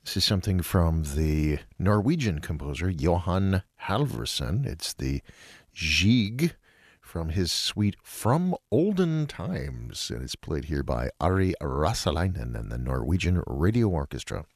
This is something from the Norwegian composer Johan Halvorsen. It's the Jig from his suite From Olden Times, and it's played here by Ari Rasalainen and the Norwegian Radio Orchestra.